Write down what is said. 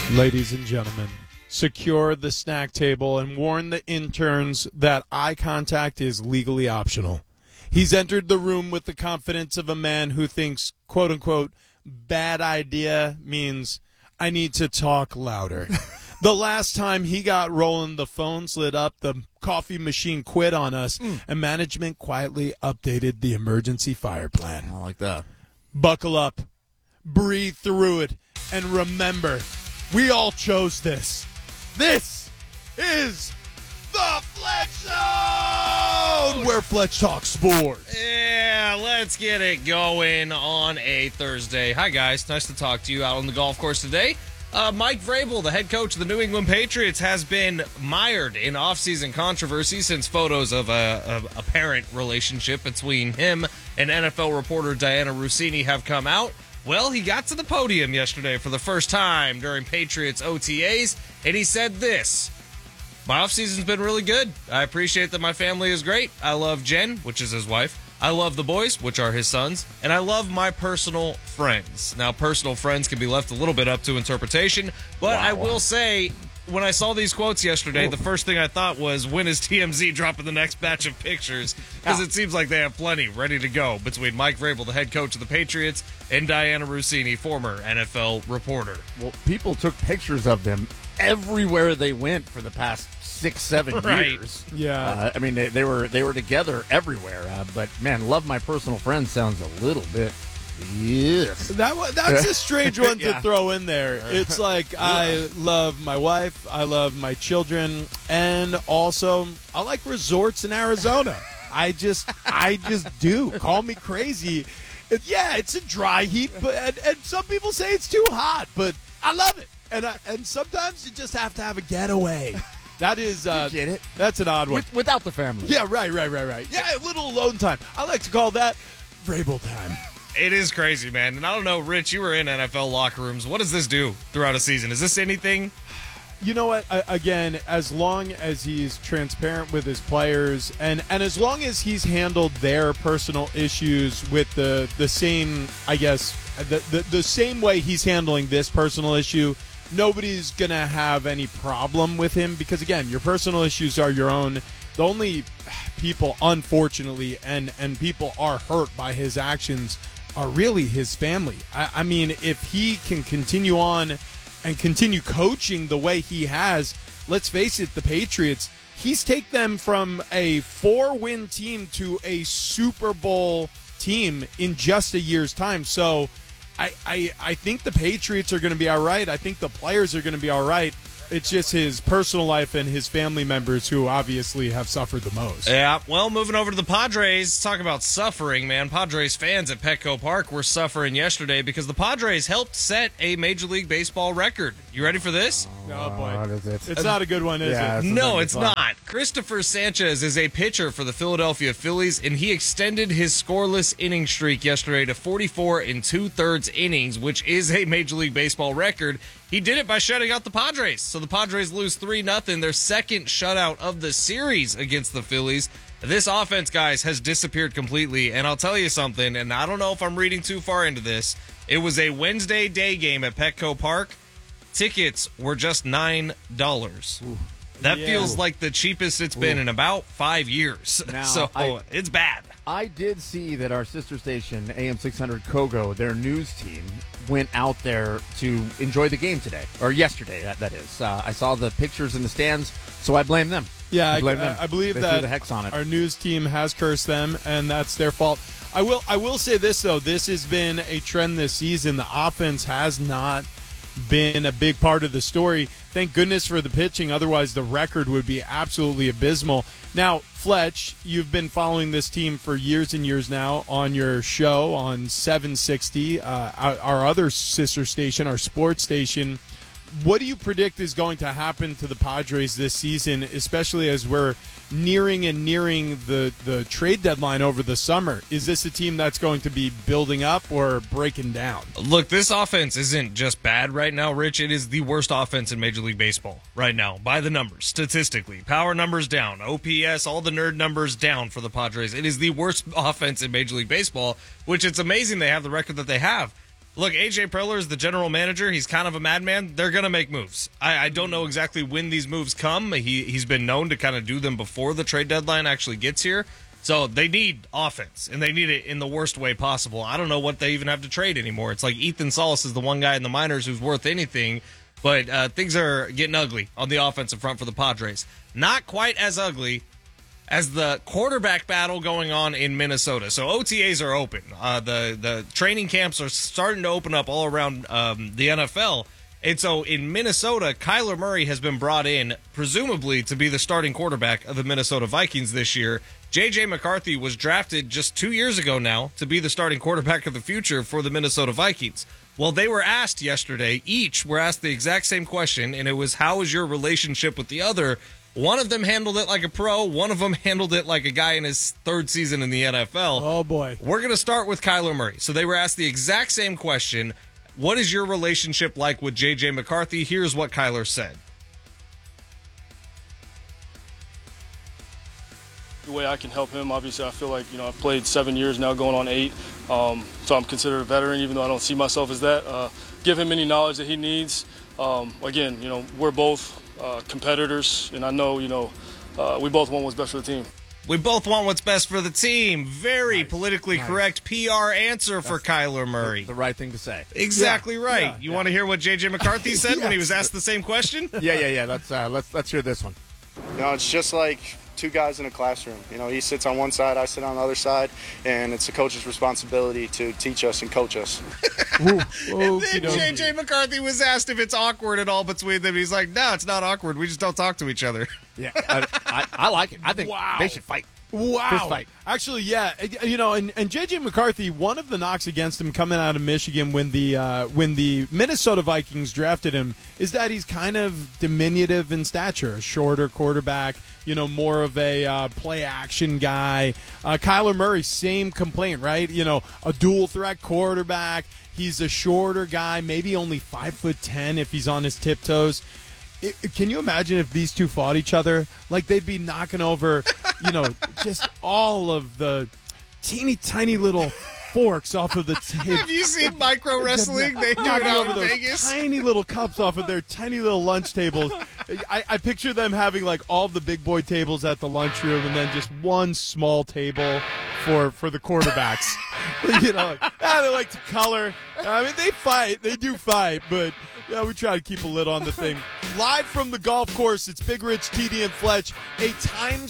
Ladies and gentlemen, secure the snack table and warn the interns that eye contact is legally optional. He's entered the room with the confidence of a man who thinks, quote unquote, bad idea means I need to talk louder. The last time he got rolling, the phones lit up, the coffee machine quit on us, and management quietly updated the emergency fire plan. I like that. Buckle up, breathe through it, and remember, we all chose this. This is the Fletch Zone, where Fletch talks sports. Yeah, let's get it going on a Thursday. Hi, guys. Nice to talk to you out on the golf course today. Mike Vrabel, the head coach of the New England Patriots, has been mired in offseason controversy since photos of a apparent relationship between him and NFL reporter Diana Russini have come out. Well, he got to the podium yesterday for the first time during Patriots OTAs, and he said this: my offseason's been really good. I appreciate that my family is great. I love Jen, which is his wife. I love the boys, which are his sons. And I love my personal friends. Now, personal friends can be left a little bit up to interpretation, but I will say, when I saw these quotes yesterday, the first thing I thought was, when is TMZ dropping the next batch of pictures? Because it seems like they have plenty ready to go between Mike Vrabel, the head coach of the Patriots, and Diana Russini, former NFL reporter. Well, people took pictures of them everywhere they went for the past 6-7 Right. years. Yeah. I mean, they were together everywhere. But man, love my personal friend sounds a little bit. Yes. That's a strange one to Yeah. throw in there. It's like, I love my wife, I love my children, and also I like resorts in Arizona. I just do. Call me crazy. It's a dry heat, but and some people say it's too hot, but I love it. And sometimes you just have to have a getaway. That is, You get it? That's an odd one. Without the family. Yeah, right. Yeah, a little alone time. I like to call that Vrabel time. It is crazy, man. And I don't know, Rich, you were in NFL locker rooms. What does this do throughout a season? Is this anything? You know what? Again, as long as he's transparent with his players, and as long as he's handled their personal issues with the same, I guess, the same way he's handling this personal issue, nobody's going to have any problem with him because, again, your personal issues are your own. The only people, unfortunately, and people are hurt by his actions are really his family. I mean, if he can continue on and continue coaching the way he has, let's face it, the Patriots, he's taken them from a 4-win team to a Super Bowl team in just a year's time. So I think the Patriots are going to be all right. I think the players are going to be all right. It's just his personal life and his family members who obviously have suffered the most. Yeah, well, moving over to the Padres, talk about suffering, man. Padres fans at Petco Park were suffering yesterday because the Padres helped set a Major League Baseball record. You ready for this? Oh, boy. What is it? It's not a good one, is Yeah, it? No, it's not. Christopher Sanchez is a pitcher for the Philadelphia Phillies, and he extended his scoreless inning streak yesterday to 44 2/3 innings, which is a Major League Baseball record. He did it by shutting out the Padres. So the Padres lose 3-0, their second shutout of the series against the Phillies. This offense, guys, has disappeared completely, and I'll tell you something, and I don't know if I'm reading too far into this. It was a Wednesday day game at Petco Park. Tickets were just $9. That feels like the cheapest it's been in about 5 years. Now, So it's bad. I did see that our sister station, AM 600 Kogo, their news team, went out there to enjoy the game today, or yesterday, that is. I saw the pictures in the stands, so I blame them. Yeah, I blame them. I believe They that threw the hex on it. our news team has cursed them, and that's their fault. I will say this, though. This has been a trend this season. The offense has not been a big part of the story. Thank goodness for the pitching. Otherwise, the record would be absolutely abysmal. Now, Fletch, you've been following this team for years and years now on your show on 760, our other sister station, our sports station. What do you predict is going to happen to the Padres this season, especially as we're nearing the trade deadline over the summer? Is this a team that's going to be building up or breaking down? Look, this offense isn't just bad right now, Rich. It is the worst offense in Major League Baseball right now, by the numbers, statistically. Power numbers down, OPS, all the nerd numbers down for the Padres. It is the worst offense in Major League Baseball, which it's amazing they have the record that they have. Look, A.J. Preller is the general manager. He's kind of a madman. They're going to make moves. I don't know exactly when these moves come. He's been known to kind of do them before the trade deadline actually gets here. So they need offense, and they need it in the worst way possible. I don't know what they even have to trade anymore. It's like Ethan Salas is the one guy in the minors who's worth anything, but things are getting ugly on the offensive front for the Padres. Not quite as ugly as the quarterback battle going on in Minnesota. So OTAs are open. The training camps are starting to open up all around the NFL. And so in Minnesota, Kyler Murray has been brought in, presumably, to be the starting quarterback of the Minnesota Vikings this year. J.J. McCarthy was drafted just 2 years ago now to be the starting quarterback of the future for the Minnesota Vikings. Well, they were asked yesterday, each were asked the exact same question, and it was, how is your relationship with the other? One of them handled it like a pro. One of them handled it like a guy in his third season in the NFL. Oh, boy. We're going to start with Kyler Murray. So they were asked the exact same question. What is your relationship like with J.J. McCarthy? Here's what Kyler said. The way I can help him, obviously, I feel like, I've played 7 years now, going on 8. So I'm considered a veteran, even though I don't see myself as that. Give him any knowledge that he needs. Again, we're both competitors, and I know, we both want what's best for the team. We both want what's best for the team. Very politically correct PR answer for Kyler Murray. The right thing to say. Exactly right. Yeah, you want to hear what J.J. McCarthy said when he was asked the same question? Yeah. Let's hear this one. It's just like two guys in a classroom. He sits on one side, I sit on the other side, and it's the coach's responsibility to teach us and coach us. And then J.J. McCarthy was asked if it's awkward at all between them. He's like, no, it's not awkward. We just don't talk to each other. Yeah, I like it. I think they should fight. Wow. Fist fight. Actually, yeah. And J.J. McCarthy, one of the knocks against him coming out of Michigan when the Minnesota Vikings drafted him is that he's kind of diminutive in stature, a shorter quarterback, more of a play-action guy. Kyler Murray, same complaint, right? A dual-threat quarterback. He's a shorter guy, maybe only 5'10" if he's on his tiptoes. Can you imagine if these two fought each other? Like, they'd be knocking over, just all of the teeny tiny little forks off of the table. Have you seen micro wrestling? They do it Knocking out over in those Vegas. tiny little cups off of their tiny little lunch tables. I picture them having, like, all the big boy tables at the lunchroom and then just one small table for the quarterbacks. They like to color. I mean, they fight. They do fight, but... yeah, we try to keep a lid on the thing. Live from the golf course, it's Big Rich, TD, and Fletch. A time